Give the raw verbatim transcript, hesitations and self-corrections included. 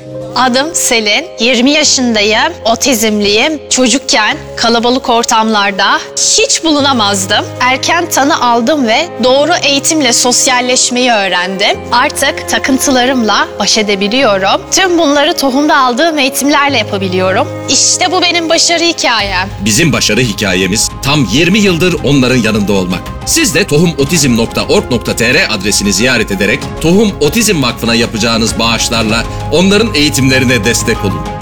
Adım Selin, yirmi yaşındayım, otizmliyim. Çocukken kalabalık ortamlarda hiç bulunamazdım. Erken tanı aldım ve doğru eğitimle sosyalleşmeyi öğrendim. Artık takıntılarımla baş edebiliyorum. Tüm bunları tohumda aldığım eğitimlerle yapabiliyorum. İşte bu benim başarı hikayem. Bizim başarı hikayemiz tam yirmi yıldır onların yanında olmak. Siz de tohum otizm nokta org nokta tr adresini ziyaret ederek Tohum Otizm Vakfı'na yapacağınız bağışlarla onların eğitimlerine destek olun.